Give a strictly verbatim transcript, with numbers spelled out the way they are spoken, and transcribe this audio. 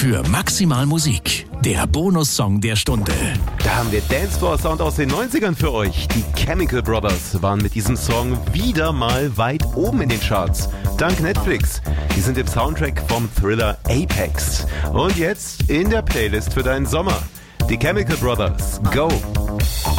für Maximal Musik, der Bonussong der Stunde. Da haben wir Dancefloor-Sound aus den neunzigern für euch. Die Chemical Brothers waren mit diesem Song wieder mal weit oben in den Charts. Dank Netflix. Die sind im Soundtrack vom Thriller Apex. Und jetzt in der Playlist für deinen Sommer. Die Chemical Brothers. Go!